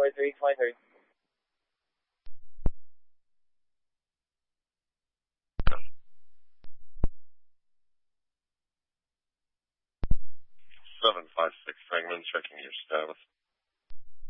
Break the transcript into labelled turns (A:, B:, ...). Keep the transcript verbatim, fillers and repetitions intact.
A: four three four three.
B: seven five six Hangman, checking your status.